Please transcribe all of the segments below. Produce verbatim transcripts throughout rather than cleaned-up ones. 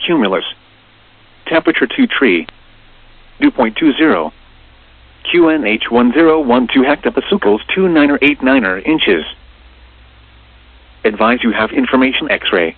cumulus. Temperature two tree. Dew point two zero. Q N H one zero one two hectopascals two niner eight niner inches. Advise you have information X-ray.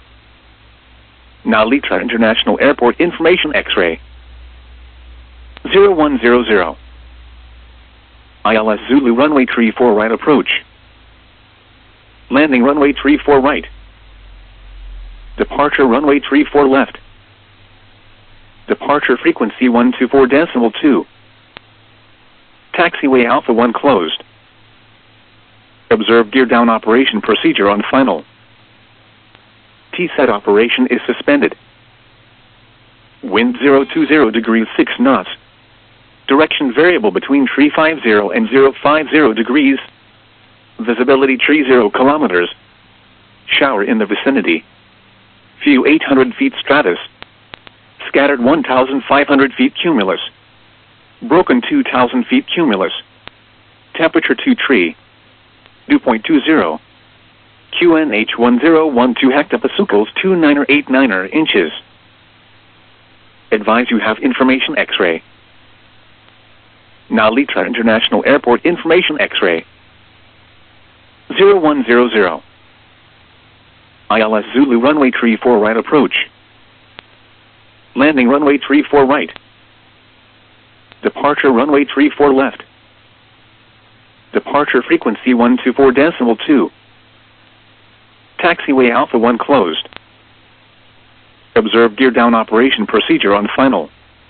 Nalitra International Airport information X-ray. zero one zero zero. I L S Zulu runway three four right approach. Landing runway three four right. Departure runway three four left. Departure frequency one two four decimal two. Taxiway Alpha one closed. Observe gear down operation procedure on final. T-set operation is suspended. Wind zero two zero degrees six knots. Direction variable between three five zero and zero five zero degrees. Visibility three zero kilometers. Shower in the vicinity. View eight hundred feet stratus. Scattered one thousand five hundred feet cumulus. Broken two thousand feet cumulus. Temperature two tree. Dew point two zero. Q N H one zero one two hectopascals two niner eight niner inches. Advise you have information X-ray. Nalitra International Airport information X-ray. zero one zero zero. I L S Zulu runway three four right approach. Landing runway three four right. Departure runway three four left. Departure frequency one two four decimal two. Taxiway Alpha one closed. Observe gear down operation procedure on final.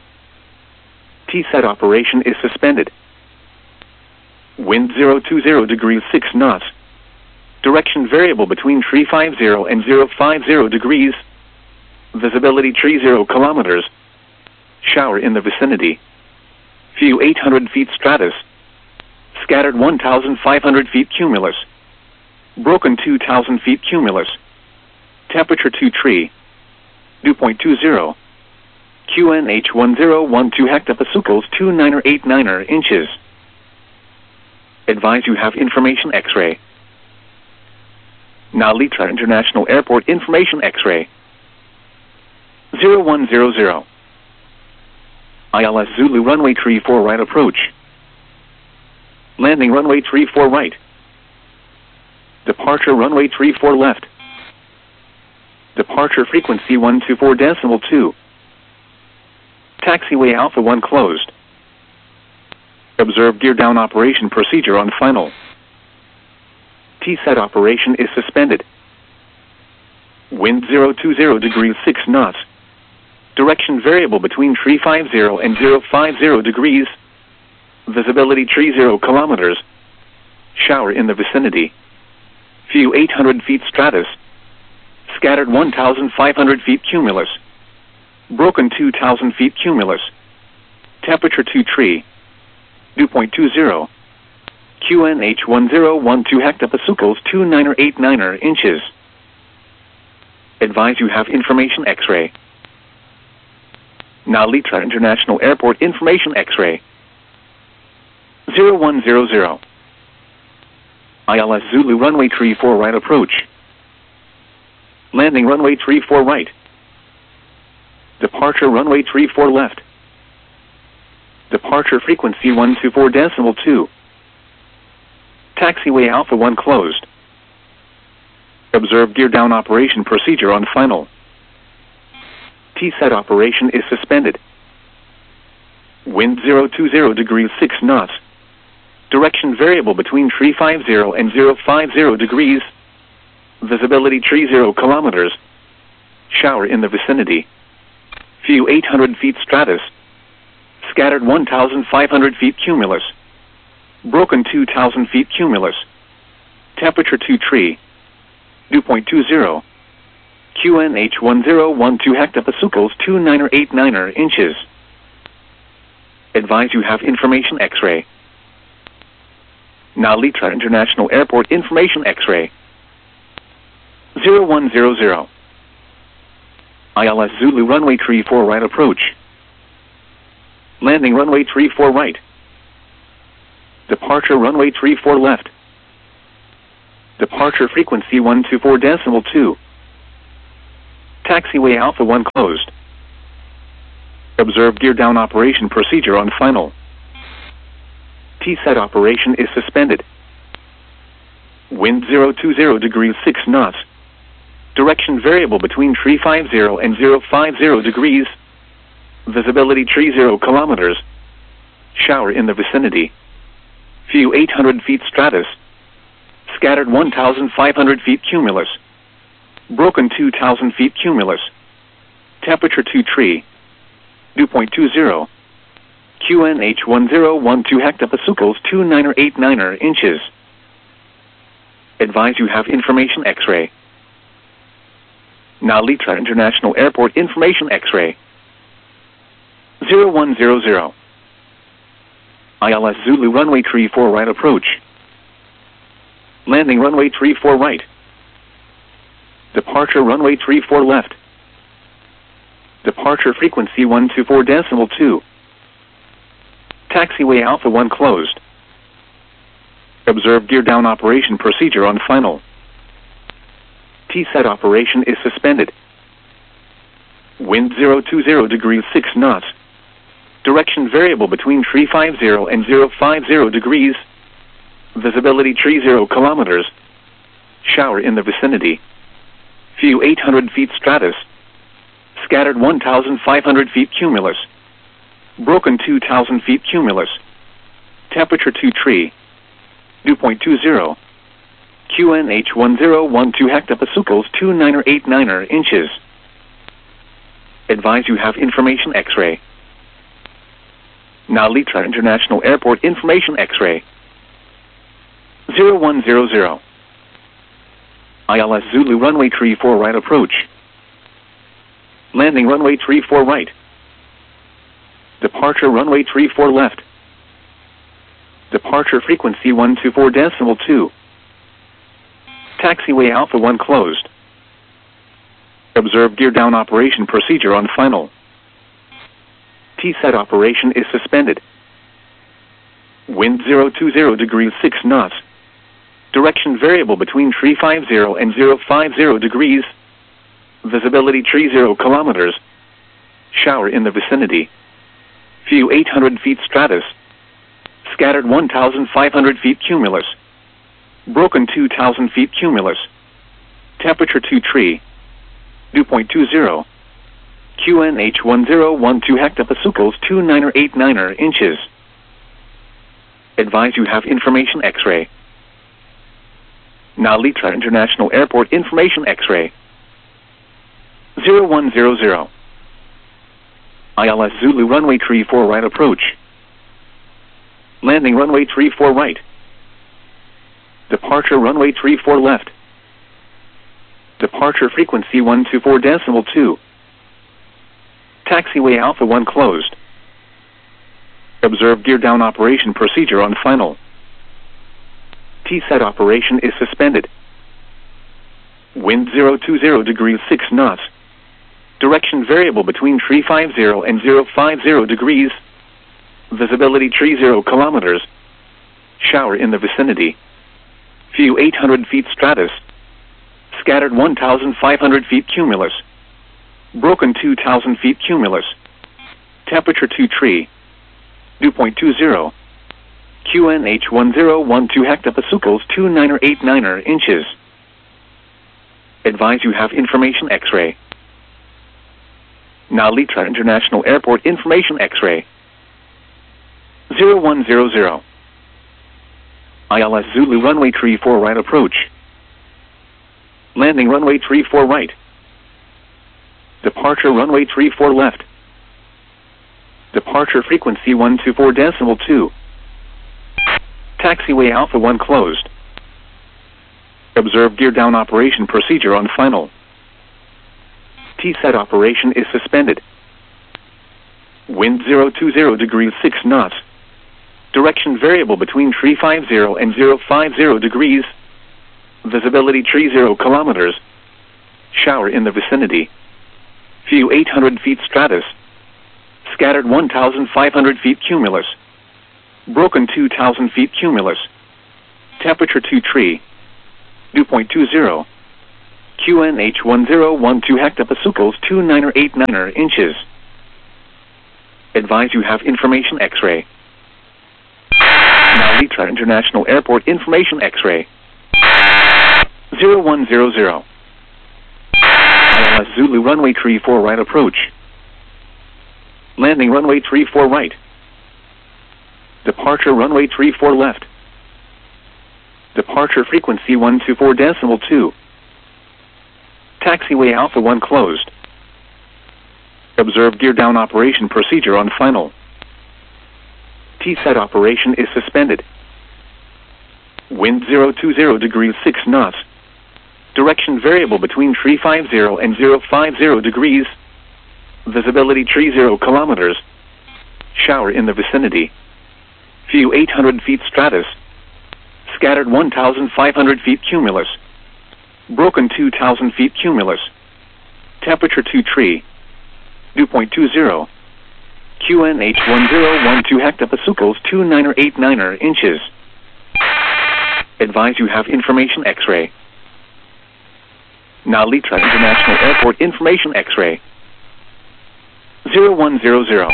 T-set operation is suspended. Wind zero two zero degrees six knots. Direction variable between three five zero and zero five zero degrees. Visibility three zero kilometers. Shower in the vicinity. View eight hundred feet stratus. Scattered one thousand five hundred feet cumulus. Broken two thousand feet cumulus. Temperature two tree. Dew point two zero. Q N H one zero one two hectopascals two niner eight niner inches. Advise you have information X-ray. Nalitra International Airport information X-ray. zero one zero zero. I L S Zulu runway three four right approach. Landing runway three four right. Departure runway three four left. Departure frequency one two four decimal two. Taxiway Alpha one closed. Observe gear down operation procedure on final. T-set operation is suspended. Wind zero two zero degrees six knots. Direction variable between three five zero and zero five zero degrees. Visibility three zero kilometers. Shower in the vicinity. View eight hundred feet stratus. Scattered one thousand five hundred feet cumulus. Broken two thousand feet cumulus. Temperature two tree. Dew point two zero. Q N H one zero one two hectopascals two niner eight niner inches. Advise you have information X-ray. Nalitra International Airport information X-ray. zero one zero zero. I L S Zulu runway three four right approach. Landing runway three four right. Departure runway three four left. Departure frequency one two four decimal two. Taxiway Alpha one closed. Observe gear down operation procedure on final. T-set operation is suspended. Wind zero two zero degrees six knots. Direction variable between three five zero and zero five zero degrees. Visibility three zero kilometers. Shower in the vicinity. View eight hundred feet stratus. Scattered one thousand five hundred feet cumulus. Broken two thousand feet cumulus. Temperature two tree. Dew point two zero. Q N H one zero one two hectopascals two niner eight niner inches. Advise you have information X-ray. Nalitra International Airport information X-ray. zero one zero zero. I L S Zulu runway three four right approach. Landing runway three four right. Departure runway three four left. Departure frequency one two four decimal two. Taxiway Alpha one closed. Observe gear down operation procedure on final. T-set operation is suspended. Wind zero two zero degrees six knots. Direction variable between three five zero and zero five zero degrees. Visibility three zero kilometers. Shower in the vicinity. View eight hundred feet stratus. Scattered one thousand five hundred feet cumulus. Broken two thousand feet cumulus. Temperature two three. Dew point two zero. Q N H one zero one two hectopascals two niner eight niner inches. Advise you have information X-ray. Now Litra International Airport information X-ray. zero one zero zero. I L S Zulu runway three four right approach. Landing runway three four right. Departure runway three four left. Departure frequency one two four decimal two. Taxiway Alpha one closed. Observe gear down operation procedure on final. T-set operation is suspended. Wind zero two zero degrees six knots. Direction variable between three five zero and zero five zero degrees. Visibility three zero kilometers. Shower in the vicinity. View eight hundred feet stratus. Scattered one thousand five hundred feet cumulus. Broken two thousand feet cumulus. Temperature two three. Dew point two zero. Q N H one zero one two hectopascals two niner eight niner inches. Advise you have information X-ray. Now Litra International Airport information X-ray. zero one zero zero. I L S Zulu runway three four right approach. Landing runway three four right. Departure runway three four left. Departure frequency one two four decimal two. Taxiway Alpha one closed. Observe gear down operation procedure on final. T-set operation is suspended. Wind zero two zero degrees six knots. Direction variable between three five zero and zero five zero degrees. Visibility three zero kilometers. Shower in the vicinity. View eight hundred feet stratus. Scattered one thousand five hundred feet cumulus. Broken two thousand feet cumulus. Temperature two three. Dew point two zero. Q N H one zero one two hectopascals two niner eight niner inches. Advise you have information X-ray. Now Litra International Airport information X-ray. zero one zero zero. I L S Zulu runway three four right approach. Landing runway three four right. Departure runway three four left. Departure frequency one two four decimal two. Taxiway Alpha one closed. Observe gear down operation procedure on final. T-set operation is suspended. Wind zero two zero degrees six knots. Direction variable between three five zero and zero five zero degrees. Visibility three zero kilometers. Shower in the vicinity. View eight hundred feet stratus. Scattered one thousand five hundred feet cumulus. Broken two thousand feet cumulus. Temperature two three. Dew point two zero. Q N H one zero one two hectopascals two niner eight niner inches. Advise you have information X-ray. Now Litra International Airport information X-ray. zero one zero zero. I L S Zulu runway three four right approach. Landing runway three four right. Departure runway three four left. Departure frequency one two four decimal two. Taxiway Alpha one closed. Observe gear down operation procedure on final. T-set operation is suspended. Wind zero two zero degrees six knots. Direction variable between three five zero and zero five zero degrees. Visibility three zero kilometers. Shower in the vicinity. View eight hundred feet stratus. Scattered one thousand five hundred feet cumulus. Broken two thousand feet cumulus. Temperature two three. Dew point two zero. Q N H one zero one two hectopascals two nine eight nine inches. Advise you have information X-ray. Now Litra International Airport information X-ray. zero one zero zero. I L S Zulu runway three four right approach. Landing runway three four right. Departure runway three four left. Departure frequency one two four decimal two. Taxiway Alpha one closed. Observe gear down operation procedure on final. T-set operation is suspended. Wind zero two zero degrees six knots. Direction variable between three five zero and zero five zero degrees. Visibility three zero kilometers. Shower in the vicinity. View eight hundred feet stratus. Scattered one thousand five hundred feet cumulus. Broken two thousand feet cumulus. Temperature two three. Dew point two zero. Q N H one zero one two hectopascals two nine eight nine inches. Advise you have information X-ray. Now Litra International Airport information X-ray. zero one zero zero.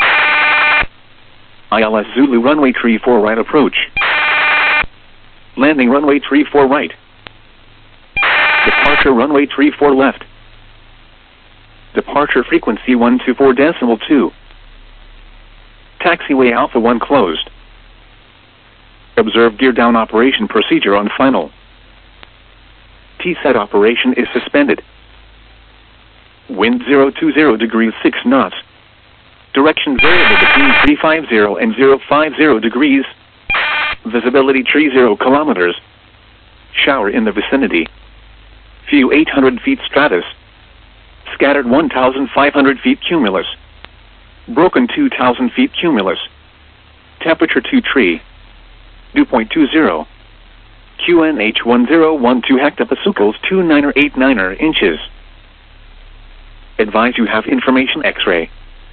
I L S Zulu runway three four right approach. Landing runway three four right. Departure runway three four left. Departure frequency one two four decimal two. Taxiway Alpha one closed. Observe gear down operation procedure on final. T-set operation is suspended. Wind zero two zero degrees six knots. Direction variable between three five zero and zero five zero degrees. Visibility three zero kilometers. Shower in the vicinity. View eight hundred feet stratus. Scattered one thousand five hundred feet cumulus. Broken two thousand feet cumulus. Temperature two three. Dew point two zero. Q N H one zero one two hectopascals two nine eight nine inches. Advise you have information X-ray.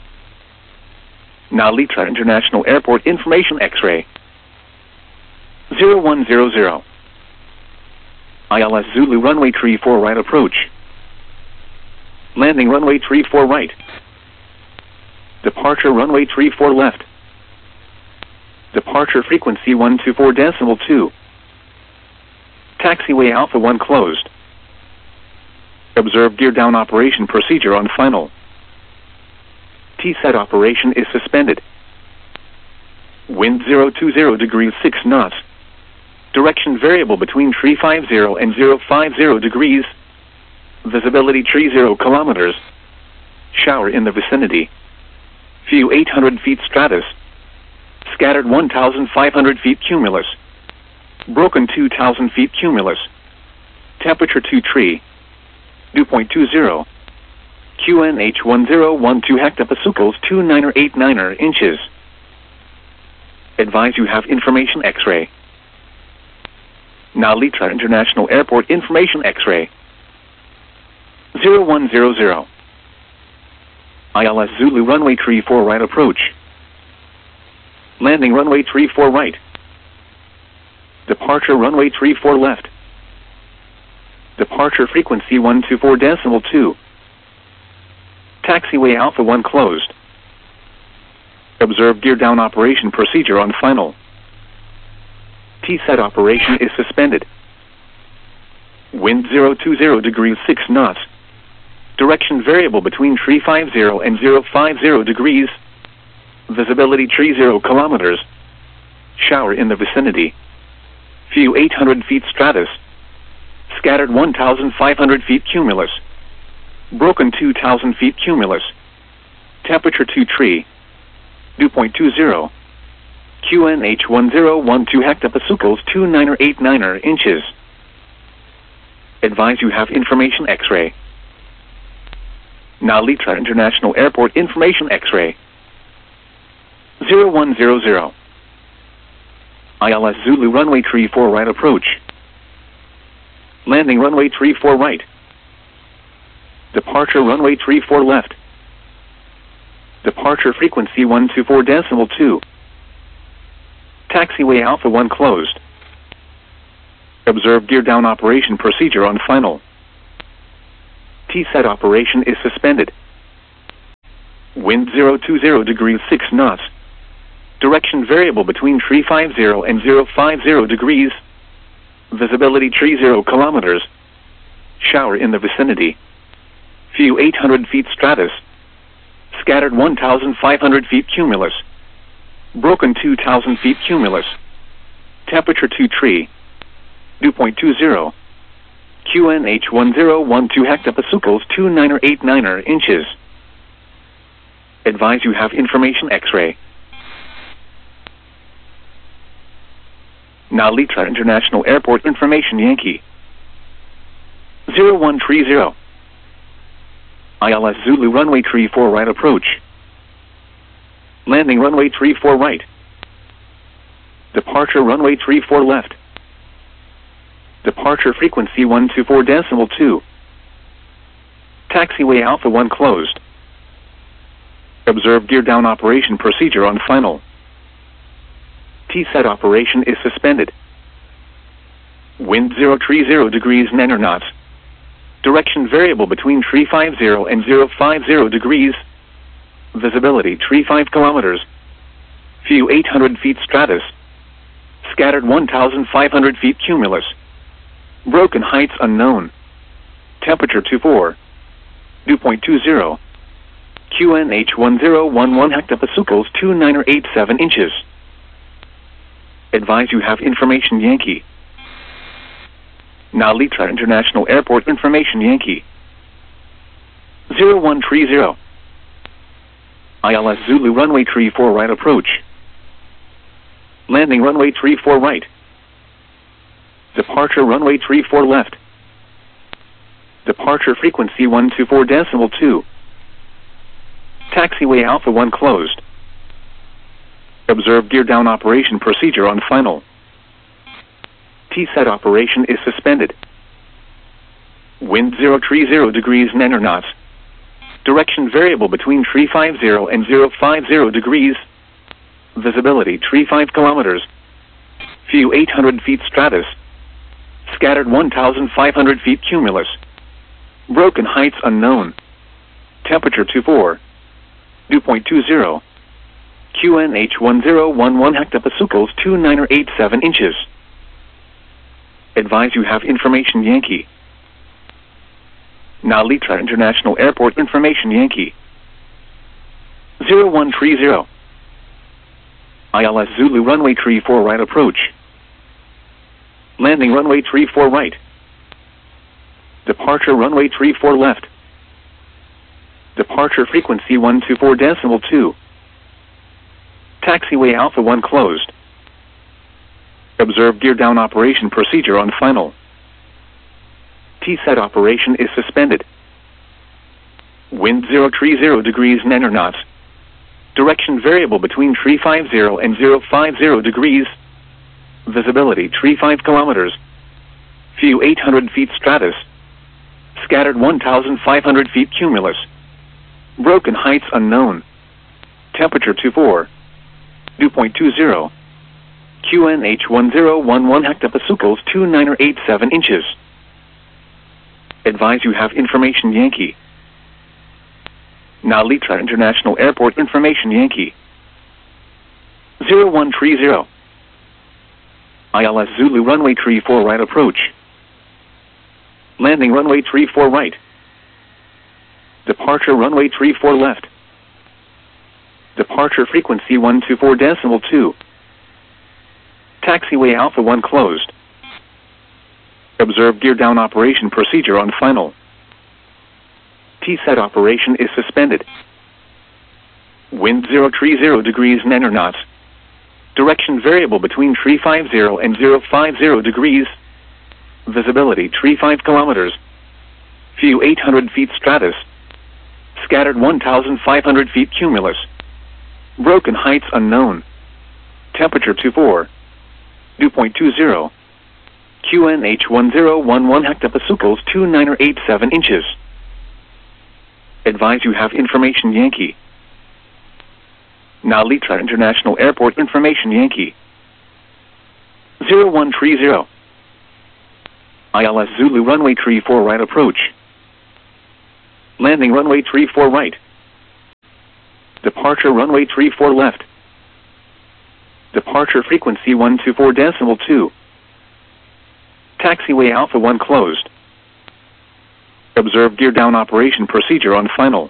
Now Litra International Airport information X-ray. zero one zero zero. I L S Zulu runway three four right approach. Landing runway three four right. Departure runway three four left. Departure frequency one two four decimal two. Taxiway Alpha one closed. Observe gear down operation procedure on final. T-set operation is suspended. Wind zero two zero degrees six knots. Direction variable between three five zero and zero five zero degrees. Visibility three zero kilometers. Shower in the vicinity. View eight hundred feet stratus. Scattered one thousand five hundred feet cumulus. Broken two thousand feet cumulus. Temperature two three. Dew point two zero. Q N H one zero one two hectopascals two nine eight nine inches. Advise you have information X-ray. Now Litra International Airport information X-ray. zero one zero zero. I L S Zulu runway three four right approach. Landing runway three four right. Departure runway three four left. Departure frequency one two four decimal two. Taxiway Alpha one closed. Observe gear down operation procedure on final. T-set operation is suspended. Wind zero two zero degrees six knots. Direction variable between three five zero and zero five zero degrees. Visibility three zero kilometers. Shower in the vicinity. View eight hundred feet stratus. Scattered one thousand five hundred feet cumulus. Broken two thousand feet cumulus. Temperature two three. Dew point two zero. Q N H one zero one two hectopascals two nine eight nine inches. Advise you have information X-ray. Now Litra International Airport information X-ray. zero one zero zero. I L S Zulu runway three four right approach. Landing runway three four right. Departure runway three four left. Departure frequency one two four decimal two. Taxiway Alpha one closed. Observe gear down operation procedure on final. T SET operation is suspended. Wind zero two zero degrees six knots. Direction variable between three five zero and zero five zero degrees. Visibility three zero kilometers. Shower in the vicinity. View eight hundred feet stratus. Scattered one thousand five hundred feet cumulus. Broken two thousand feet cumulus. Temperature two three. Dew point two zero. Q N H one zero one two hectopascals two niner eight niner inches. Advise you have information X-ray. Now Litra International Airport information Yankee. zero one three zero. I L S Zulu runway three four right approach. Landing runway three four right. Departure runway three four left. Departure frequency one two four decimal two. Taxiway Alpha one closed. Observe gear down operation procedure on final. T SET operation is suspended. Wind zero three zero degrees niner knots. Direction variable between three five zero and zero five zero degrees. Visibility three five kilometers. View eight hundred feet stratus. Scattered one thousand five hundred feet cumulus. Broken heights unknown. Temperature two four. Dew point two zero. Q N H one zero one one hectopascals two niner eight seven inches. Advise you have information Yankee. Now Litra International Airport information Yankee. zero one three zero. I L S Zulu runway three four right approach. Landing runway three four right. Departure runway three four left. Departure frequency one two four decimal two. Taxiway Alpha one closed. Observe gear down operation procedure on final. T SET operation is suspended. Wind zero three zero degrees niner knots. Direction variable between three five zero and zero five zero degrees. Visibility three five kilometers. View eight hundred feet stratus. Scattered one thousand five hundred feet cumulus. Broken heights unknown. Temperature two four. Dew point two zero. Q N H one zero one one hectopascals two niner eight seven inches. Advise you have information Yankee. Now Litra International Airport information Yankee. zero one three zero. I L S Zulu runway three four right approach. Landing runway three four right. Departure runway three four left. Departure frequency one two four decimal two. Taxiway Alpha one closed. Observe gear down operation procedure on final. T SET operation is suspended. Wind zero three zero degrees niner knots. Direction variable between three five zero and zero five zero degrees. Visibility three five kilometers. View eight hundred feet stratus. Scattered one thousand five hundred feet cumulus. Broken heights unknown. Temperature two four. Dew point two zero. Q N H one zero one one hectopascals two niner eight seven inches. Advise you have information Yankee. Now Litra International Airport information Yankee. zero one three zero. I L S Zulu runway three four right approach. Landing runway three four right. Departure runway three four left. Departure frequency one two four decimal two. Taxiway Alpha one closed. Observe gear down operation procedure on final. T SET operation is suspended. Wind zero three zero degrees niner knots. Direction variable between three five zero and zero five zero degrees. Visibility three five kilometers. View eight hundred feet stratus. Scattered one thousand five hundred feet cumulus. Broken heights unknown. Temperature two four. Dew point two zero. Q N H one zero one one hectopascals two niner eight seven inches. Advise you have information Yankee. Now Litra International Airport information Yankee. zero one three zero. I L S Zulu runway three four right approach. Landing runway three four right. Departure runway three four left. Departure frequency one two four decimal two. Taxiway Alpha one closed. Observe gear down operation procedure on final.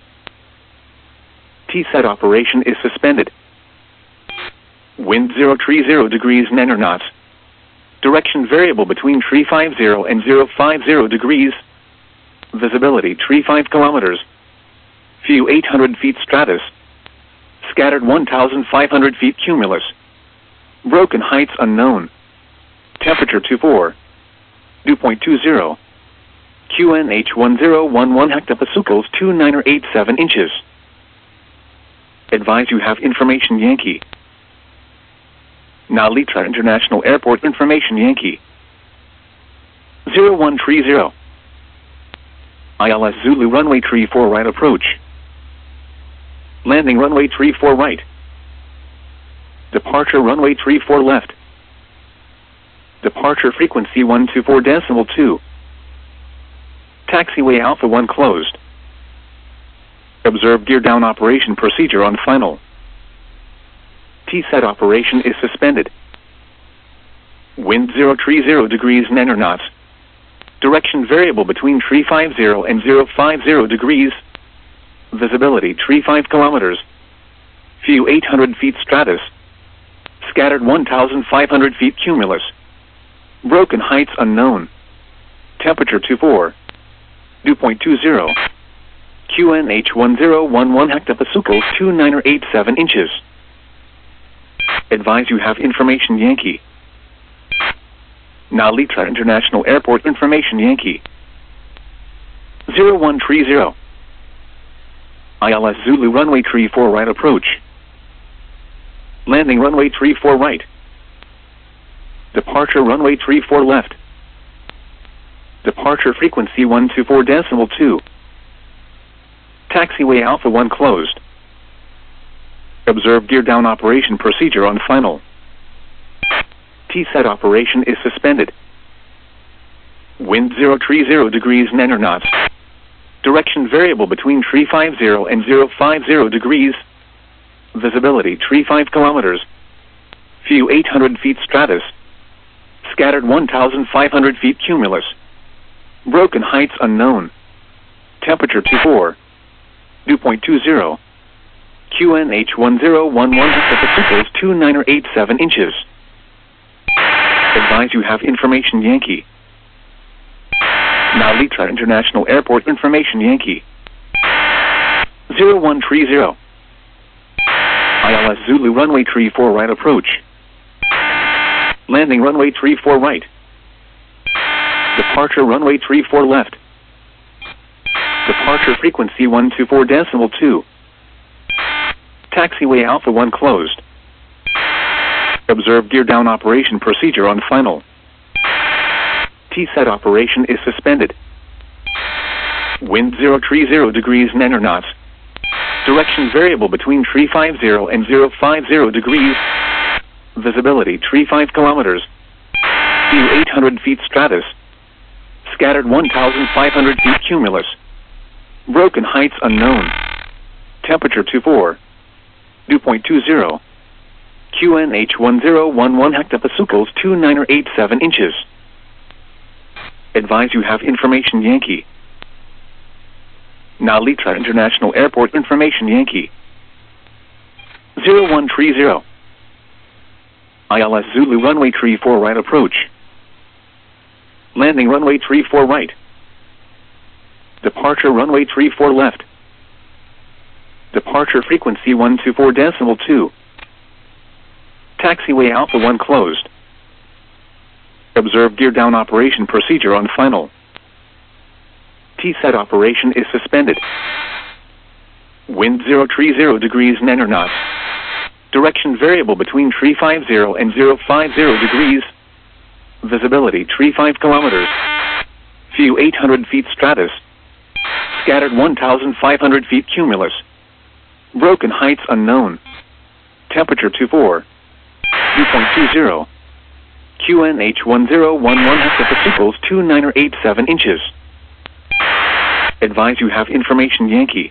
T-set operation is suspended. Wind zero three zero degrees nine knots. Direction variable between three five zero and zero five zero degrees. Visibility three five kilometers. View eight hundred feet stratus. Scattered one thousand five hundred feet cumulus. Broken heights unknown. Temperature two four. Dew point two zero. Q N H one zero one one hectopascals two nine eight seven inches. Advise you have information Yankee. Narita International Airport information Yankee. zero one three zero. I L S Zulu runway three four right approach. Landing runway three four right. Departure runway three four left. Departure frequency one two four decimal two. Taxiway Alpha one closed. Observe gear down operation procedure on final. T-set operation is suspended. Wind zero three zero degrees nine knots. Direction variable between three five zero and zero five zero degrees. Visibility three five kilometers. View eight hundred feet stratus. Scattered one thousand five hundred feet cumulus. Broken heights unknown. Temperature two four. Dew point two zero. Q N H one zero one one hectopascals two nine eight seven inches. Advise you have information Yankee. Narita International Airport information Yankee. zero one three zero. I L S Zulu runway three four right approach. Landing runway three four right. Departure runway three four left. Departure frequency one two four decimal two. Taxiway Alpha one closed. Observe gear down operation procedure on final. T-set operation is suspended. Wind zero three zero degrees nine knots. Direction variable between three five zero and zero five zero degrees. Visibility three five kilometers. View eight hundred feet stratus. Scattered one thousand five hundred feet cumulus. Broken heights unknown. Temperature two four. Dew point two zero. Q N H one zero one one hectopascals two nine eight seven inches. Advise you have information Yankee. Narita International Airport information Yankee. zero one three zero. I L S Zulu runway three four right approach. Landing runway three four right. Departure runway three four left. Departure frequency one two four decimal two. Taxiway Alpha one closed. Observe gear down operation procedure on final. T-set operation is suspended. Wind zero three zero degrees nine knots. Direction variable between three five zero and zero five zero degrees. Visibility three five kilometers. View eight hundred feet stratus. Scattered one thousand five hundred feet cumulus. Broken heights unknown. Temperature two four. Dew point two zero. Q N H one zero one one hectopascals two nine eight seven inches. Advise you have information Yankee. Narita International Airport information Yankee. zero one three zero. I L S Zulu runway three four right approach. Landing runway three four right. Departure runway three four left. Departure frequency one two four decimal two. Taxiway Alpha one closed. Observe gear down operation procedure on final. T-set operation is suspended. Wind zero three zero degrees nine knots. Direction variable between three five zero and zero five zero degrees. Visibility three five kilometers. View eight hundred feet stratus. Scattered one thousand five hundred feet cumulus. Broken heights unknown. Temperature two four. Dew point two zero. Q N H one zero one one hectopascals two nine eight seven inches. Advise you have information Yankee.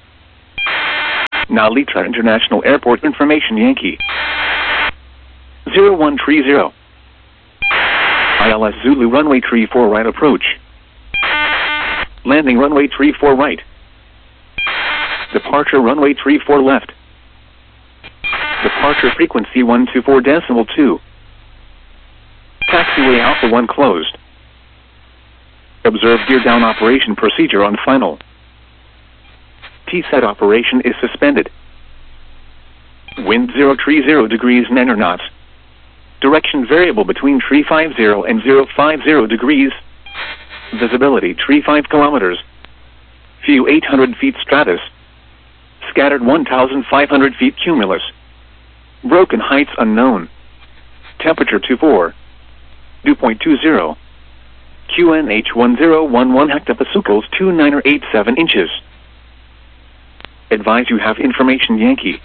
Narita International Airport information Yankee. zero one three zero. I L S Zulu runway three four right approach. Landing runway three four right. Departure runway three four left. Departure frequency one two four decimal two. Taxiway Alpha one closed. Observe gear down operation procedure on final. T-set operation is suspended. Wind zero three zero degrees nine knots. Direction variable between three five zero and zero five zero degrees. Visibility three five kilometers. View eight hundred feet stratus. Scattered one thousand five hundred feet cumulus. Broken heights unknown. Temperature two four. Dew point two zero. Q N H one zero one one hectopascals two nine eight seven inches. Advise you have information Yankee.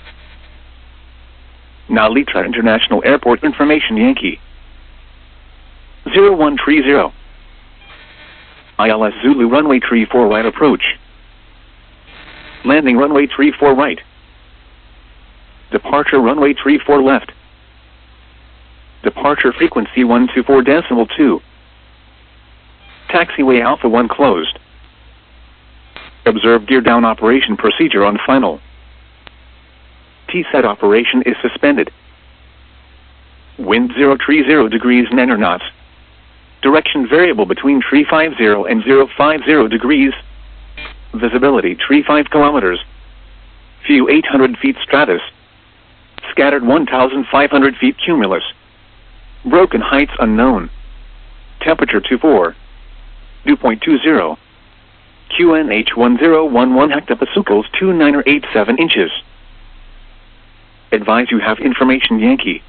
Narita International Airport information Yankee. zero one three zero. I L S Zulu runway three four right approach. Landing runway three four right. Departure runway three four left. Departure frequency one two four decimal two. Taxiway Alpha one closed. Observe gear down operation procedure on final. T-set operation is suspended. Wind zero three zero degrees nine knots. Direction variable between three five zero and zero five zero degrees. Visibility three five kilometers. View eight hundred feet stratus. Scattered one thousand five hundred feet cumulus. Broken heights unknown. Temperature two four. Dew point two zero. Q N H one zero one one hectopascals two nine eight seven inches. Advise you have information Yankee.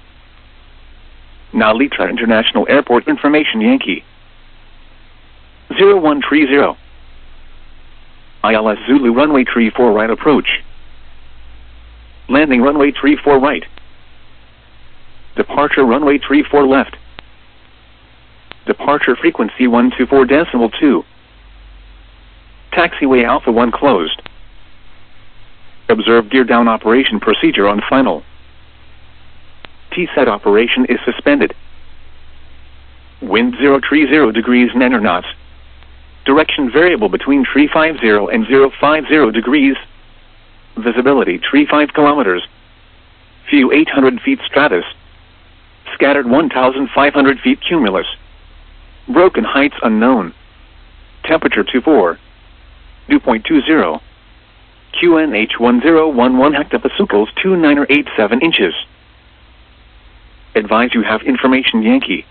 Narita International Airport information Yankee. zero one three zero. I L S Zulu runway three four right approach. Landing runway three four right. Departure runway three four left. Departure frequency one two four decimal two. Taxiway Alpha one closed. Observe gear down operation procedure on final. T-set operation is suspended. Wind zero three zero degrees nine knots. Direction variable between three five zero and zero five zero degrees. Visibility three five kilometers. View eight hundred feet stratus. Scattered one thousand five hundred feet cumulus. Broken heights unknown. Temperature two four. Dew point two zero. Q N H one zero one one hectopascals two nine eight seven inches. Advise you have information Yankee.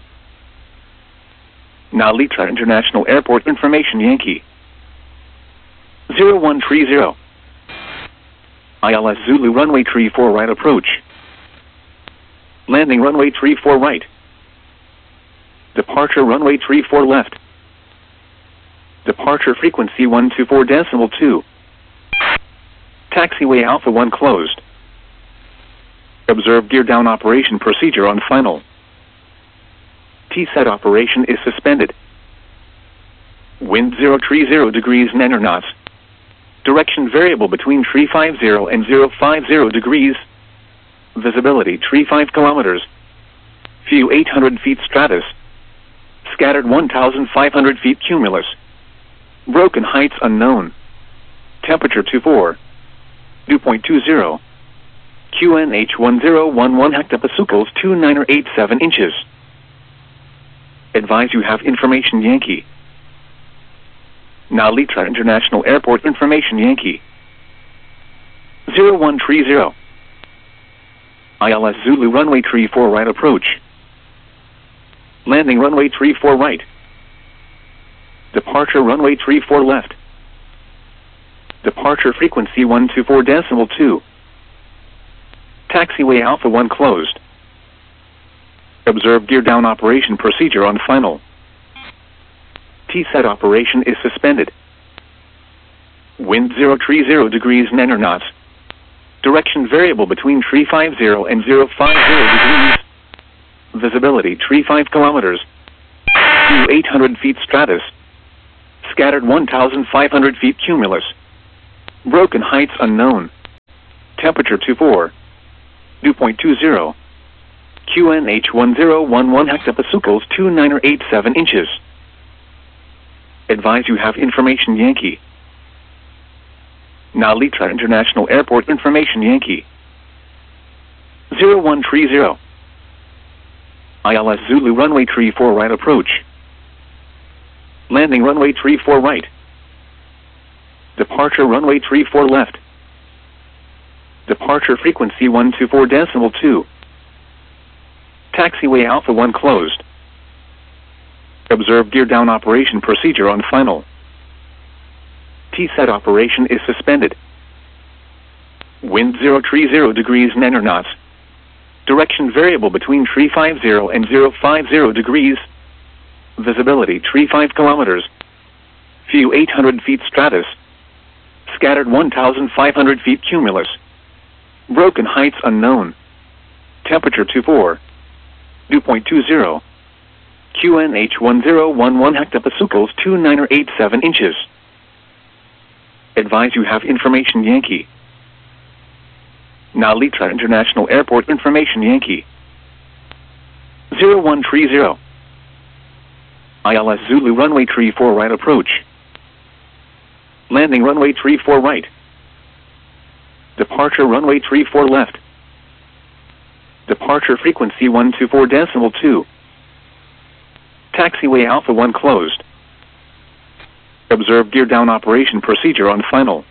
Narita International Airport information Yankee. zero one three zero. I L S Zulu runway three four right approach. Landing runway three four right. Departure runway three four left. Departure frequency one two four decimal two. Taxiway Alpha one closed. Observe gear down operation procedure on final. T-set operation is suspended. Wind zero three zero degrees nine knots. Direction variable between three five zero and zero five zero degrees. Visibility three five kilometers. View eight hundred feet stratus. Scattered one thousand five hundred feet cumulus. Broken heights unknown. Temperature two four. Dew point two zero. Q N H one zero one one hectopascals two nine eight seven inches. Advise you have information Yankee. Narita International Airport information Yankee. zero one three zero. I L S Zulu runway three four right approach. Landing runway three four right. Departure runway three four left. Departure frequency one two four decimal two. Taxiway Alpha one closed. Observe gear down operation procedure on final. T-set operation is suspended. Wind zero three zero degrees nine knots. Direction variable between three five zero and zero five zero degrees. Visibility three five kilometers. View eight hundred feet stratus. Scattered one thousand five hundred feet cumulus. Broken heights unknown. Temperature two four. Dew point two zero. Q N H one zero one one hectopascals two nine or eight seven inches. Advise you have information Yankee. Narita International Airport information Yankee. zero one three zero. I L S Zulu runway three four right approach. Landing runway three four right. Departure runway three four left. Departure frequency one two four decimal two. Taxiway Alpha one closed. Observe gear down operation procedure on final. T-set operation is suspended. Wind zero three zero degrees nine knots. Direction variable between three five zero and zero five zero degrees. Visibility three five kilometers. View eight hundred feet stratus. Scattered one thousand five hundred feet cumulus. Broken heights unknown. Temperature two four. Dew point two zero. Q N H one zero one one hectopascals two nine or eight seven inches. Advise you have information Yankee. Narita International Airport information Yankee. zero one three zero. I L S Zulu runway three four right approach. Landing runway three four right. Departure runway three four left. Departure frequency one two four decimal two. Taxiway Alpha one closed. Observe gear down operation procedure on final.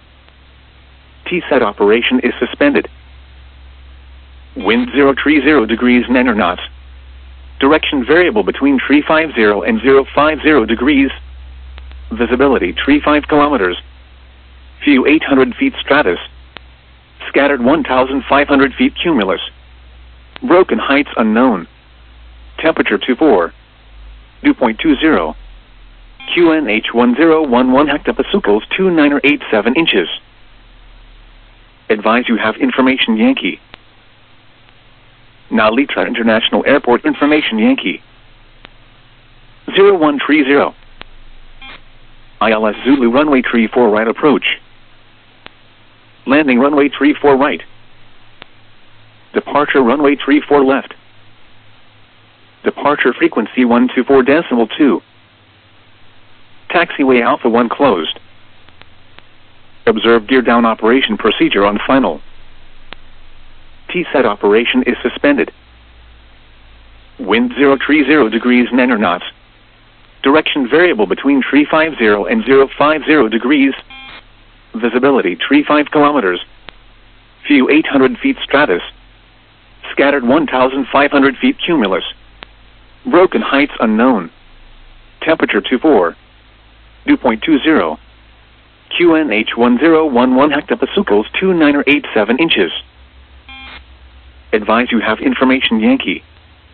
T-set operation is suspended. Wind zero three zero degrees nine knots. Direction variable between three five zero and zero five zero degrees. Visibility three five kilometers. View eight hundred feet stratus. Scattered one thousand five hundred feet cumulus. Broken heights unknown. Temperature two four. Dew point two zero. Q N H one zero one one hectopascals two nine or eight seven inches. Advise you have information Yankee. Narita International Airport information Yankee. zero one three zero. I L S Zulu runway three four right approach. Landing runway three four right. Departure runway three four left. Departure frequency one two four decimal two. Taxiway Alpha one closed. Observe gear down operation procedure on final. T-set operation is suspended. Wind zero three zero degrees nine knots. Direction variable between three five zero and zero five zero degrees. Visibility three five kilometers. View eight hundred feet stratus. Scattered one thousand five hundred feet cumulus. Broken heights unknown. Temperature two four. Dew point two zero. Q N H one zero one one hectopascals two nine or eight seven inches. Advise you have information Yankee.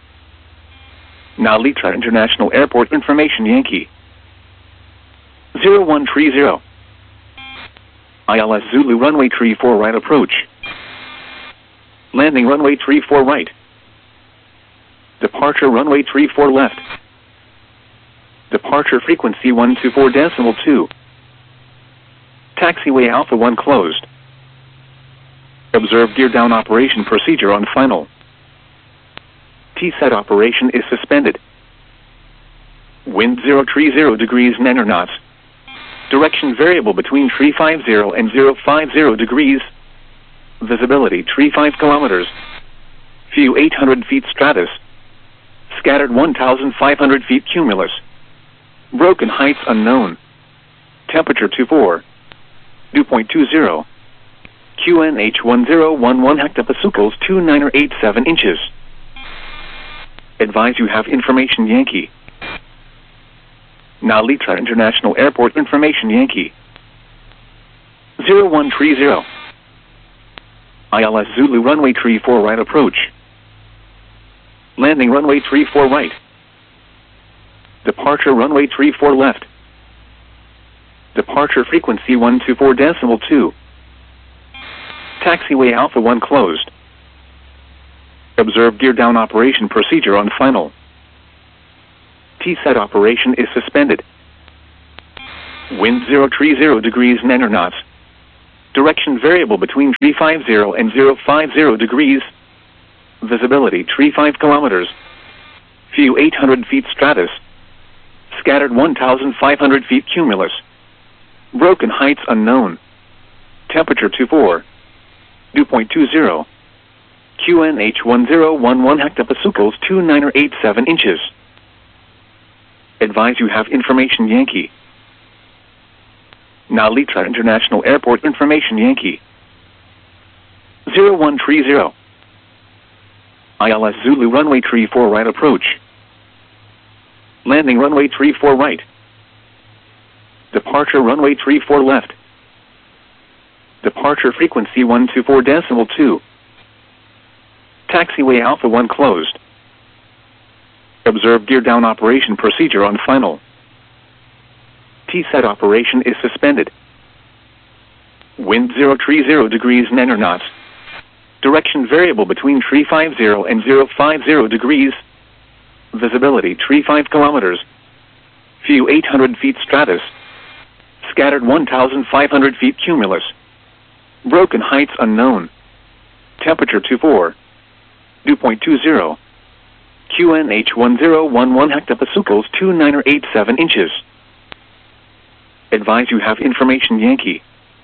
Narita International Airport information Yankee. zero one three zero. I L S Zulu runway three four right approach. Landing runway three four right. Departure runway three four left. Departure frequency one two four decimal two. Taxiway Alpha one closed. Observe gear down operation procedure on final. T-set operation is suspended. Wind zero three zero degrees nine knots. Direction variable between three five zero and zero five zero degrees. Visibility three five kilometers. View eight hundred feet stratus. Scattered one thousand five hundred feet cumulus. Broken heights unknown. Temperature two four. Dew point two zero. Q N H one zero one one hectopascals two nine or eight seven inches. Advise you have information Yankee. Narita International Airport information Yankee. zero one three zero. I L S Zulu runway three four right approach. Landing runway three four right. Departure runway three four left. Departure frequency one two four decimal two. Taxiway Alpha one closed. Observe gear down operation procedure on final. T-set operation is suspended. Wind zero three zero degrees nine knots. Direction variable between three five zero and zero five zero degrees. Visibility three five kilometers. View eight hundred feet stratus. Scattered one thousand five hundred feet cumulus. Broken heights unknown. Temperature two four. Dew point two zero. Q N H one zero one one hectopascals two nine or eight seven inches. Advise you have information Yankee. Nalitra International Airport information Yankee. zero one three zero. I L S Zulu runway three four right approach. Landing runway three four right. Departure runway three four left. Departure frequency one two four decimal two. Taxiway Alpha one closed. Observe gear down operation procedure on final. T-set operation is suspended. Wind zero three zero degrees nine knots. Direction variable between three five zero and zero five zero degrees. Visibility three five kilometers. View eight hundred feet stratus. Scattered one thousand five hundred feet cumulus. Broken heights unknown. Temperature two four. Dew point two zero. Q N H one zero one one hectopascals two nine or eight seven inches. Advise you have information Yankee.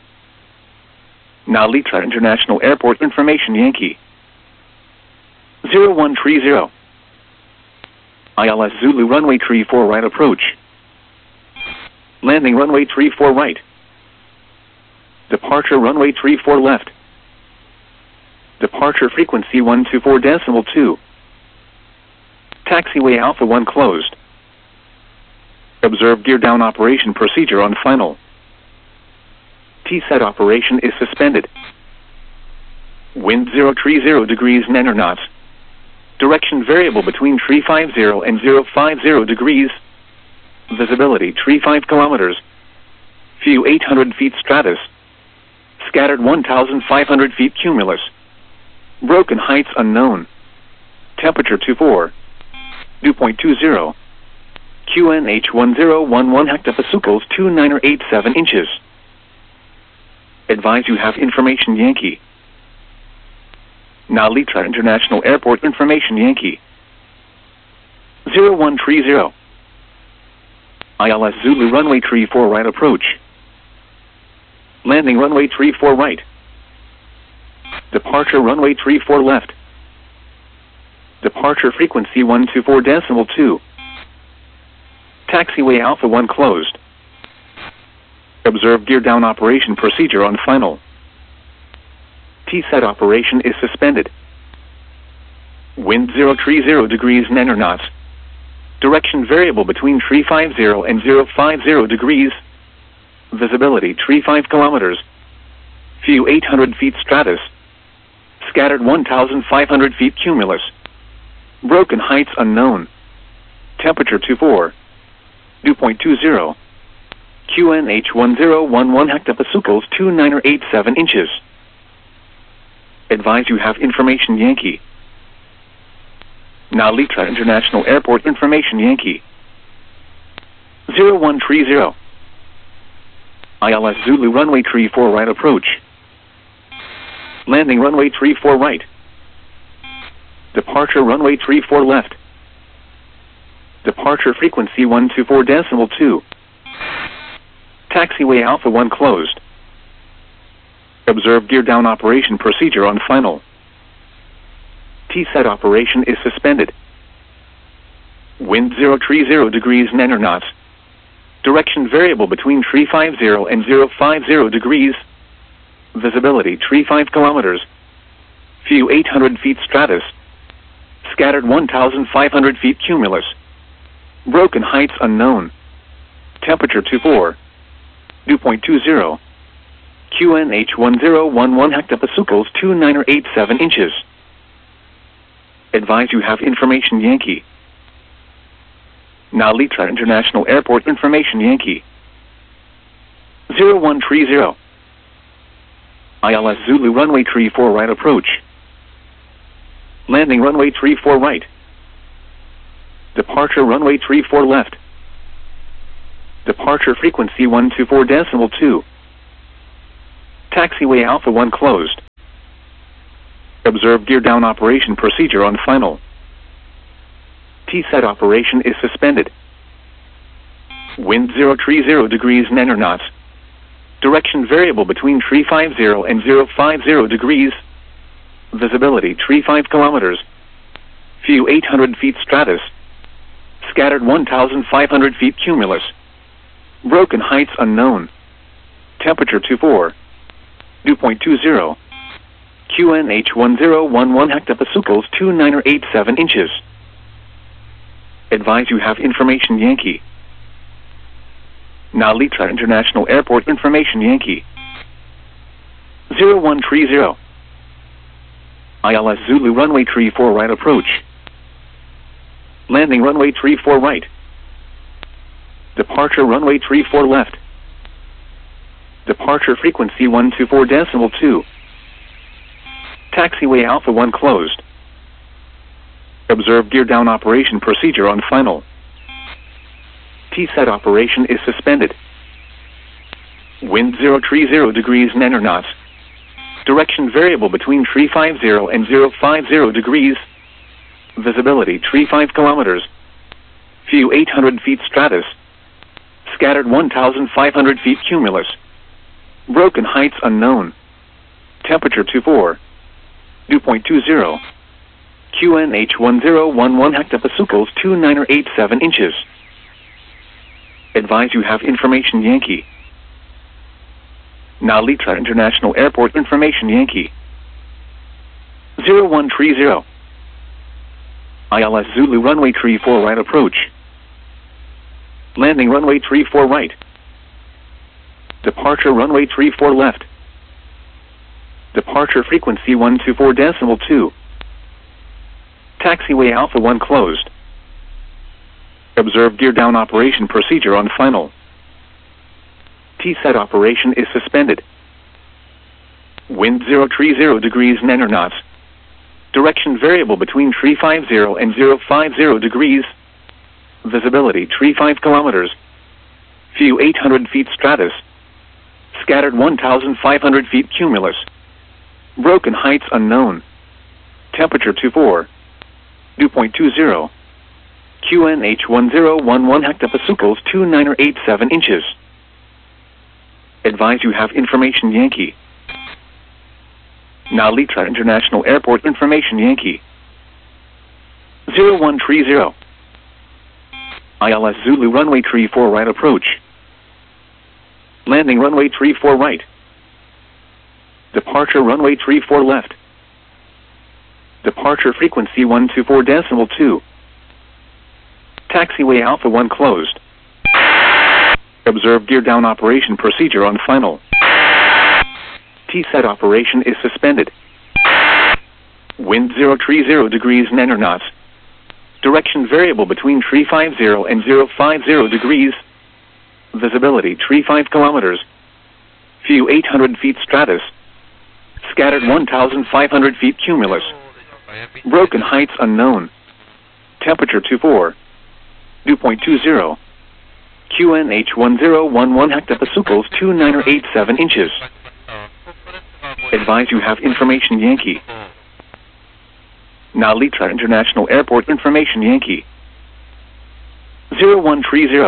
Nalitra International Airport information Yankee. zero one three zero. I L S Zulu runway three four right approach. Landing runway three four right. Departure runway three four left. Departure frequency one two four decimal two. Taxiway Alpha one closed. Observe gear down operation procedure on final. T-set operation is suspended. Wind zero three zero degrees nine knots. Direction variable between three five zero and zero five zero degrees. Visibility three five kilometers. View eight hundred feet stratus. Scattered one thousand five hundred feet cumulus. Broken heights unknown. Temperature two four. Dew point two zero. Q N H one zero one one hectopascals two nine or eight seven inches. Advise you have information Yankee. Nalitra International Airport information Yankee. zero one three zero. I L S Zulu runway three four right approach. Landing runway three four right. Departure runway three four left. Departure frequency one two four decimal two. Taxiway Alpha one closed. Observe gear down operation procedure on final. T-set operation is suspended. Wind zero three zero degrees nine knots. Direction variable between three five zero and zero five zero degrees. Visibility three five kilometers. View eight hundred feet stratus. Scattered one thousand five hundred feet cumulus. Broken heights unknown. Temperature two four. Dew point two zero. Q N H one zero one one hectopascals two nine or eight seven inches. Advise you have information Yankee. Nalitra International Airport information Yankee. zero one three zero. I L S Zulu runway three four right approach. Landing runway three four right. Departure runway three four left. Departure frequency one two four decimal two. Taxiway Alpha one closed. Observe gear down operation procedure on final. T-set operation is suspended. Wind zero three zero degrees nine knots. Direction variable between three five zero and zero five zero degrees. Visibility three five kilometers. View eight hundred feet stratus. Scattered one thousand five hundred feet cumulus. Broken heights unknown. Temperature two four. Dew point two zero. Q N H one zero one one hectopascals two nine or eight seven inches. Advise you have information Yankee. Nalitra International Airport information Yankee. zero one three zero. I L S Zulu runway three four right approach. Landing runway three four right. Departure runway three four left. Departure Departure frequency one two four decimal two. Taxiway Alpha one closed. Observe gear down operation procedure on final. T-set operation is suspended. Wind zero three zero degrees niner knots. Direction variable between three five zero and zero five zero degrees. Visibility three five kilometers. View eight hundred feet stratus. Scattered one thousand five hundred feet cumulus. Broken heights unknown. Temperature two four. Dew point two zero. Q N H one zero one one hectopascals two nine eight seven inches. Advise you have information Yankee. Narita International Airport information Yankee. zero one three zero. I L S Zulu runway three four right approach. Landing runway three four right. Departure runway three four left. Departure frequency one two four decimal two. Taxiway Alpha one closed. Observe gear down operation procedure on final. T-set operation is suspended. Wind zero three zero degrees niner knots. Direction variable between three five zero and zero five zero degrees. Visibility three five kilometers. View eight hundred feet stratus. Scattered one thousand five hundred feet cumulus. Broken heights unknown. Temperature two four. Dew point two zero. Q N H one zero one one hectopascals two nine eight seven inches. Advise you have information Yankee. Narita International Airport information Yankee. zero one three zero. I L S Zulu runway three four right approach. Landing runway three four right. Departure runway three four left. Departure frequency one two four decimal two. Taxiway Alpha one closed. Observe gear down operation procedure on final. T-set operation is suspended. Wind zero three zero degrees niner knots. Direction variable between three five zero and zero five zero degrees. Visibility three five kilometers. View eight hundred feet stratus. Scattered one thousand five hundred feet cumulus. Broken heights unknown. Temperature two four. Dew point two zero. Q N H one zero one one hectopascals two nine eight seven inches. Advise you have information Yankee. Narita International Airport information Yankee. zero one three zero. I L S Zulu runway three four right approach. Landing runway three four right. Departure runway three four left. Departure frequency one two four decimal two. Taxiway Alpha one closed. Observe gear down operation procedure on final. T-set operation is suspended. Wind zero three zero degrees niner knots. Direction variable between three five zero and zero five zero degrees. Visibility three five kilometers. View eight hundred feet stratus. Scattered one thousand five hundred feet cumulus. Broken heights unknown. Temperature two four. Dew point two zero. Q N H one zero one one hectopascals two nine eight seven inches. Advise you have information Yankee. Narita International Airport information Yankee. zero one three zero.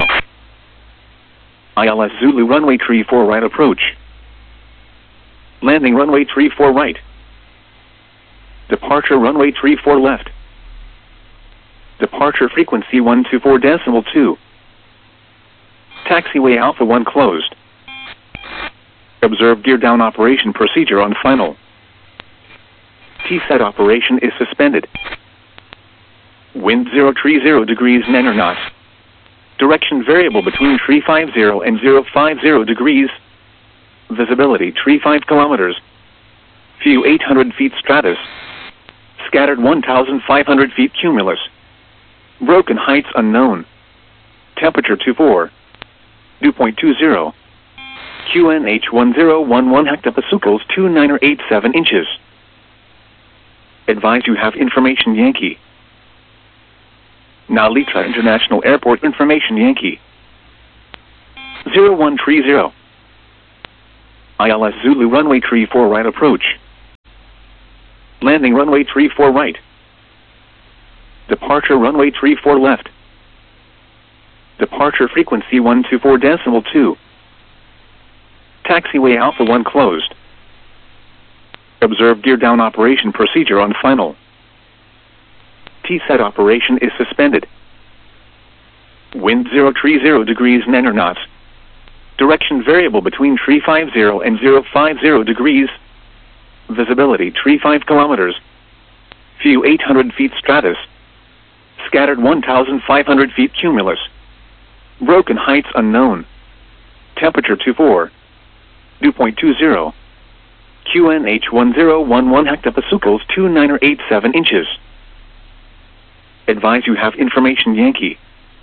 I L S Zulu runway three four right approach. Landing runway three four right. Departure runway three four left. Departure frequency one two four decimal two. Taxiway Alpha one closed. Observe gear down operation procedure on final. T-set operation is suspended. Wind zero three zero degrees niner knots. Direction variable between three five zero and zero five zero degrees. Visibility three five kilometers. View eight hundred feet stratus. Scattered one thousand five hundred feet cumulus. Broken heights unknown. Temperature two four. Dew point two zero. Q N H one zero one one hectopascals two nine eight seven inches. Advise you have information Yankee. Narita International Airport information Yankee. zero one three zero. I L S Zulu runway three four right approach. Landing runway three four right. Departure runway three four left. Departure frequency one two four decimal two. Taxiway Alpha one closed. Observe gear down operation procedure on final. T-set operation is suspended. Wind zero three zero degrees nine knots. Direction variable between three five zero and zero five zero degrees. Visibility three five kilometers. View eight hundred feet stratus. Scattered one thousand five hundred feet cumulus. Broken heights unknown. Temperature two four. Dew point two zero. Q N H one zero one one hectopascals two nine or eight seven inches. Advise you have information Yankee.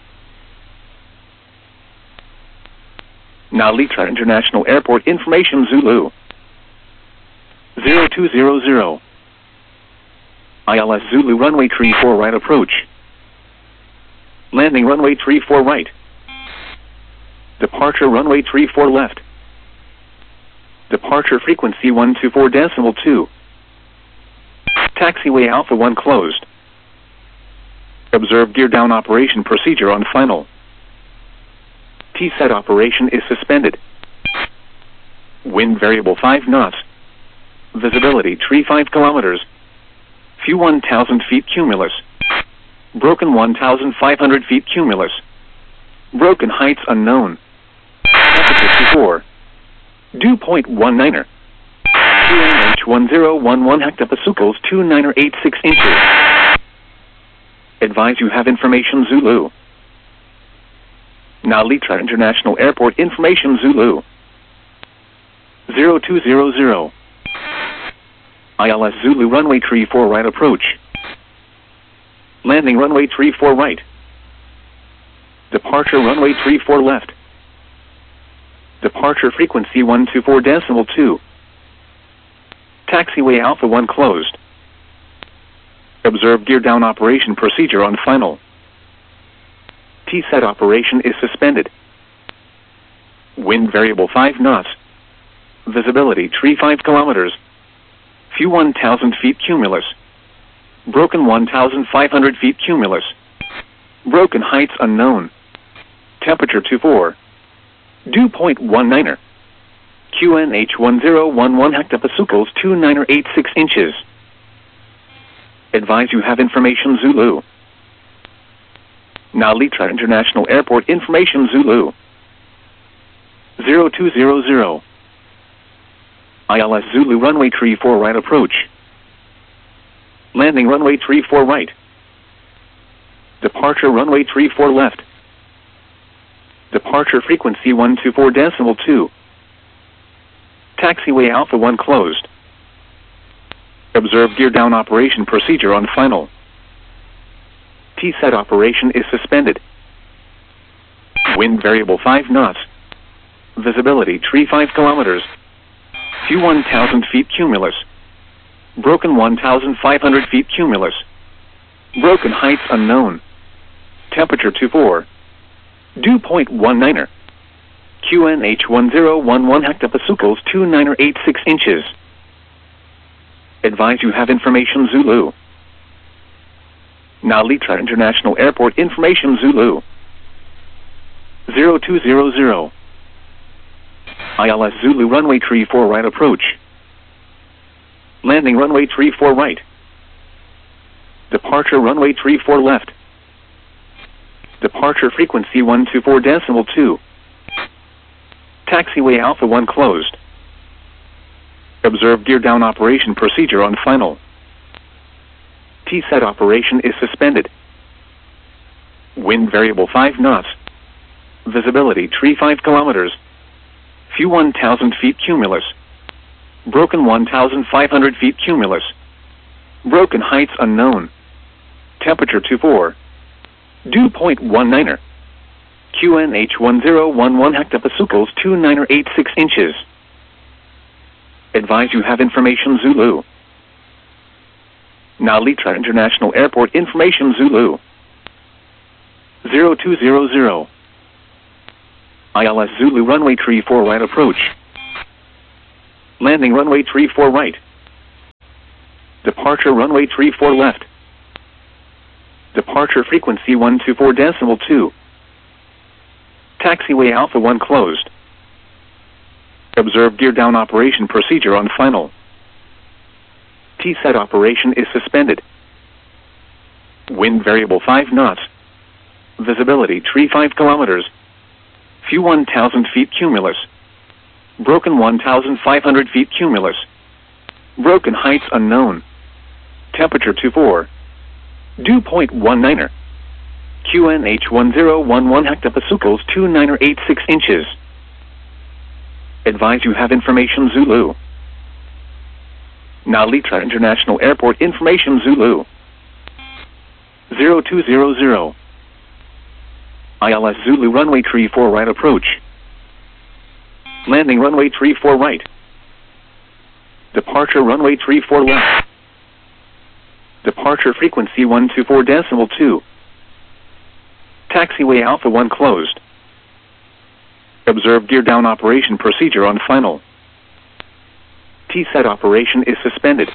Now Litra International Airport information Zulu. zero two zero zero. I L S Zulu runway three four right approach. Landing runway three four right. Departure runway three four left. Departure frequency one two four decimal two. Taxiway Alpha one closed. Observe gear down operation procedure on final. T-set operation is suspended. Wind variable five knots. Visibility three five kilometers. View one thousand feet cumulus. Broken one thousand five hundred feet cumulus. Broken heights unknown. Temperature two four. Dew point one niner. Q N H one zero one one hectopascals two nine or eight six inches. Advise you have information Zulu. Now Litra International Airport information Zulu. zero two zero zero. I L S Zulu runway three four right approach. Landing runway three four right. Departure runway three four left. Departure frequency one two four decimal two. Taxiway Alpha one closed. Observe gear down operation procedure on final. T-set operation is suspended. Wind variable five knots. Visibility three five kilometers. View one thousand feet cumulus. Broken one thousand five hundred feet cumulus. Broken heights unknown. Temperature two four. Dew point one niner. Q N H one zero one one hectopascals two nine or eight six inches. Advise you have information Zulu. Now Litra International Airport information Zulu. zero two zero zero. I L S Zulu runway three four right approach. Landing runway three four right. Departure runway three four left. Departure frequency one two four decimal two. Taxiway Alpha one closed. Observe gear down operation procedure on final. T-set operation is suspended. Wind variable five knots. Visibility three five kilometers. View one thousand feet cumulus. Broken one thousand five hundred feet cumulus. Broken heights unknown. Temperature two four. Dew point one niner. Q N H one zero one one hectopascals two nine or eight six inches. Advise you have information Zulu. Now Litra International Airport information Zulu. zero two zero zero. I L S Zulu runway three four right approach. Landing runway three four right. Departure runway three four left. Departure frequency one two four decimal two. Taxiway Alpha one closed. Observe gear down operation procedure on final. T-set operation is suspended. Wind variable five knots. Visibility three five kilometers. View one thousand feet cumulus. Broken one thousand five hundred feet cumulus. Broken heights unknown. Temperature two four. Dew point one niner. Q N H one zero one one hectopascals two nine or eight six inches. Advise you have information Zulu. Now Litra International Airport information Zulu. zero two zero zero. I L S Zulu runway tree four right approach. Landing runway tree four right. Departure runway tree four left. Departure frequency one two four decimal two. Taxiway Alpha one closed. Observe gear down operation procedure on final. T set operation is suspended. Wind variable five knots. Visibility tree five kilometers. Few one thousand feet cumulus. Broken one thousand five hundred feet cumulus. Broken heights unknown. Temperature two four. Dew point one niner. Q N H one zero one one hectopascals two niner eight six inches. Advise you have information Zulu. Nalitra International Airport information Zulu. zero two zero zero. I L S Zulu runway tree four right approach. Landing runway tree four right. Departure runway tree four left. Departure frequency one two four decimal two. Taxiway Alpha one closed. Observe gear down operation procedure on final. T set operation is suspended.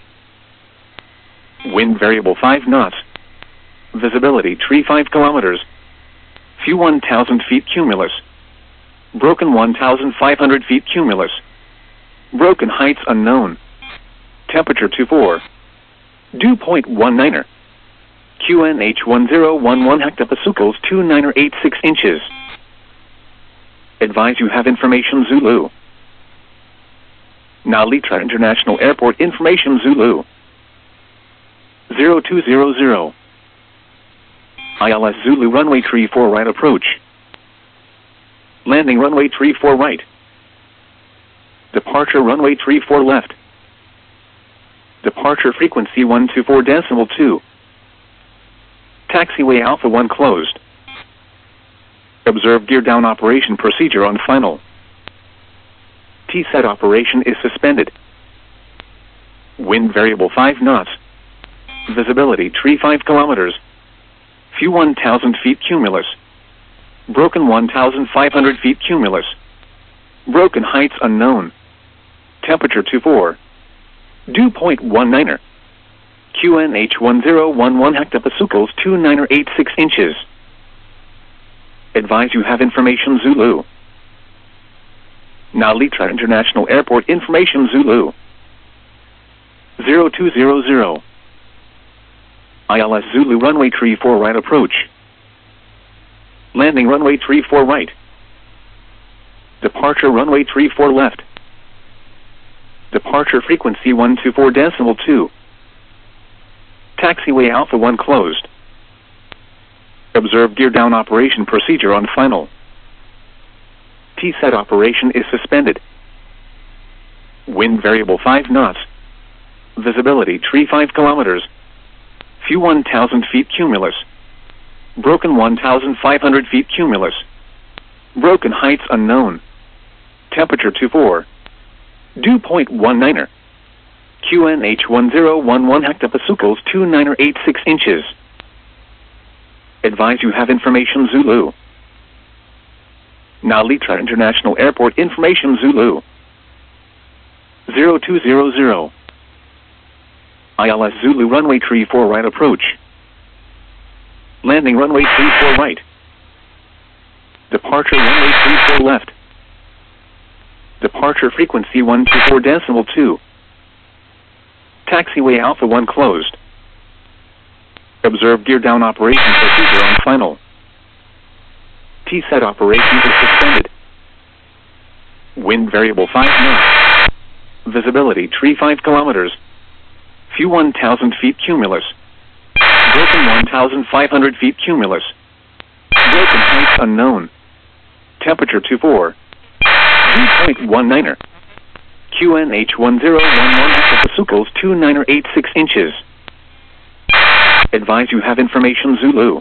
Wind variable five knots. Visibility tree five kilometers. Few one thousand feet cumulus. Broken one thousand five hundred feet cumulus. Broken heights unknown. Temperature two four. Dew point one niner. Q N H one zero one one hectopascals two niner eight six inches. Advise you have information Zulu. Nalitra International Airport information Zulu. zero two zero zero. I L S Zulu runway tree four right approach. Landing runway tree four right. Departure runway tree four left. Departure frequency one two four decimal two. Taxiway Alpha one closed. Observe gear down operation procedure on final. T set operation is suspended. Wind variable five knots. Visibility tree five kilometers. Few one thousand feet cumulus. Broken one thousand five hundred feet cumulus. Broken heights unknown. Temperature two four. Dew point one niner. Q N H one zero one one hectopascals two niner eight six inches. Advise you have information Zulu. Nalitra International Airport information Zulu. zero two zero zero. I L S Zulu runway tree four right approach. Landing runway tree four right. Departure runway tree four left. Departure frequency one two four decimal two. Taxiway Alpha one closed. Observe gear down operation procedure on final. T set operation is suspended. Wind variable five knots. Visibility tree five kilometers. Few one thousand feet cumulus. Broken one thousand five hundred feet cumulus. Broken heights unknown. Temperature two four. Dew point one niner. Q N H one zero one one hectopascals two niner eight six inches. Advise you have information Zulu. Nalitra International Airport information Zulu. zero two zero zero. I L S Zulu runway tree four right approach. Landing runway tree four right. Departure runway tree four left. Departure frequency one two four decimal two. Taxiway Alpha one closed. Observe gear down operation procedure on final. T set operation is suspended. Wind variable five knots. Visibility tree five kilometers. Few one thousand feet cumulus. Broken one thousand five hundred feet cumulus. Broken heights unknown. Temperature two four. Dew point one niner. Q N H one zero one one hectopascals two niner eight six inches. Advise you have information Zulu.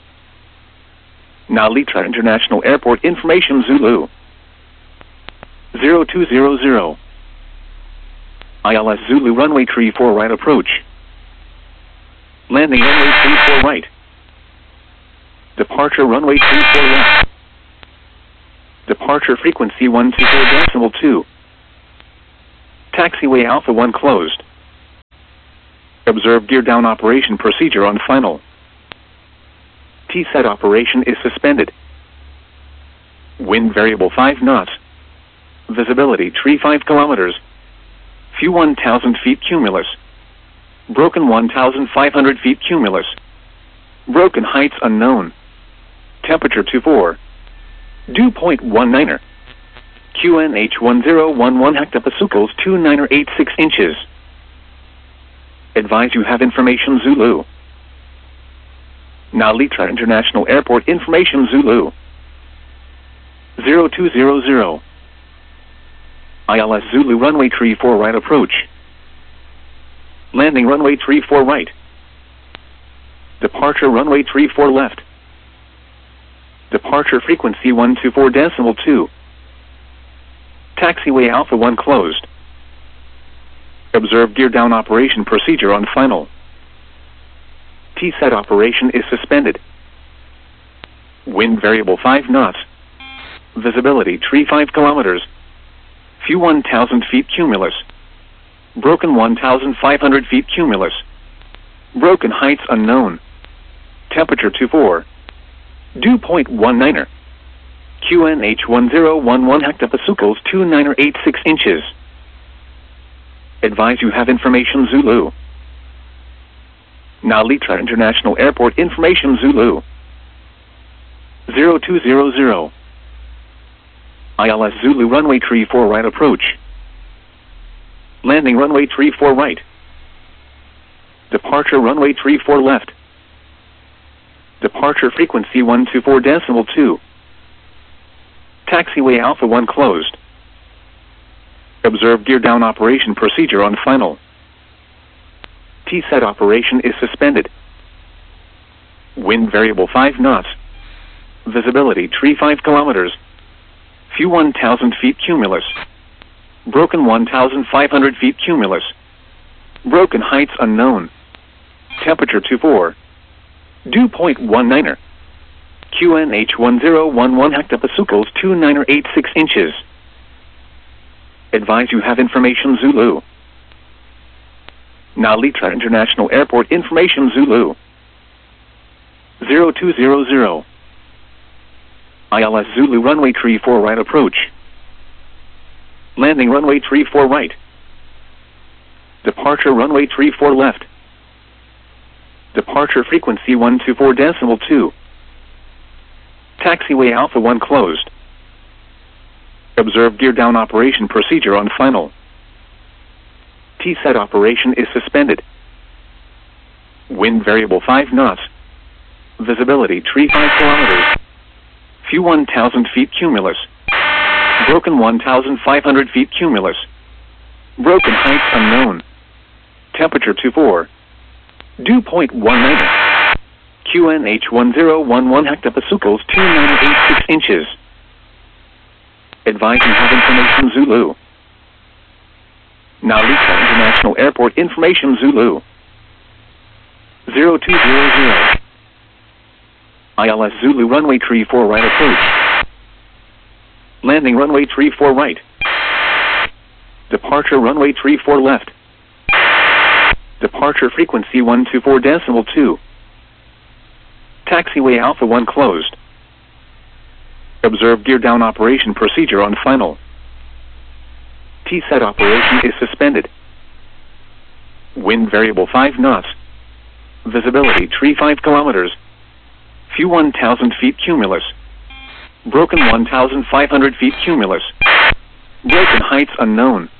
Nalitra International Airport information Zulu. zero two zero zero. I L S Zulu runway tree four right approach. Landing runway tree four right. Departure runway tree four left. Departure frequency one two four decimal two. Taxiway Alpha one closed. Observe gear down operation procedure on final. T set operation is suspended. Wind variable five knots. Visibility tree five kilometers. Few one thousand feet cumulus. Broken one thousand five hundred feet cumulus. Broken heights unknown. Temperature two four. Dew point one niner. Q N H one zero one one hectopascals two niner eight six inches. Advise you have information Zulu. Nalitra International Airport information Zulu. zero two zero zero. I L S Zulu runway tree four right approach. Landing runway tree four right. Departure runway tree four left. Departure frequency one two four decimal two. Taxiway Alpha one closed. Observe gear down operation procedure on final. T set operation is suspended. Wind variable five knots. Visibility tree five kilometers. Few one thousand feet cumulus. Broken one thousand five hundred feet cumulus. Broken heights unknown. Temperature two four. Dew point one niner. Q N H one zero one one hectopascals two niner eight six inches. Advise you have information Zulu. Nalitra International Airport information Zulu. zero two zero zero. I L S Zulu runway tree four right approach. Landing runway tree four right. Departure runway tree four left. Departure frequency one two four decimal two. Taxiway Alpha one closed. Observe gear down operation procedure on final. T set operation is suspended. Wind variable five knots. Visibility tree five kilometers. Few one thousand feet cumulus. Broken one thousand five hundred feet cumulus. Broken heights unknown. Temperature two four. Dew point one niner. Q N H one zero one one hectopascals two niner eight six inches. Advise you have information Zulu. Nalitra International Airport information Zulu. zero two zero zero. I L S Zulu runway tree four right approach. Landing runway tree four right. Departure runway tree four left. Departure frequency one two four decimal two. Taxiway Alpha one closed. Observe gear down operation procedure on final. T set operation is suspended. Wind variable five knots. Visibility tree five kilometers. Few one thousand feet cumulus. Broken one thousand five hundred feet cumulus. Broken heights unknown. Temperature two four. Dew point one niner. Q N H one zero one one hectopascals two niner eight six inches. Advise you have information Zulu. Nalitra International Airport information Zulu. zero two zero zero. I L S Zulu runway tree four right approach. Landing runway tree four right. Departure runway tree four left. Departure frequency one two four decimal two. Taxiway Alpha one closed. Observe gear down operation procedure on final. T set operation is suspended. Wind variable five knots. Visibility tree five kilometers. Few one thousand feet cumulus. Broken one thousand five hundred feet cumulus. Broken heights unknown.